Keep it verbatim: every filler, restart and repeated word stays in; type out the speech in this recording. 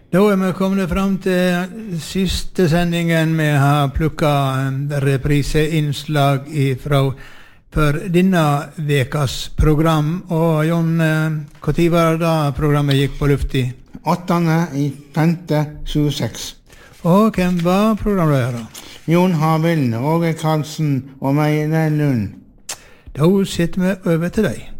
Da er vi kommet frem til siste sendingen. Vi har plukket repriseinnslag fra for denne vekas program. Og Jon, hva tid var det da programmet gikk på luft i? åttende i femte tjueseks. Og hvem var programlederen? Jon Harvild, Åge Karlsen og meg, Lund. Da sitter vi over til deg.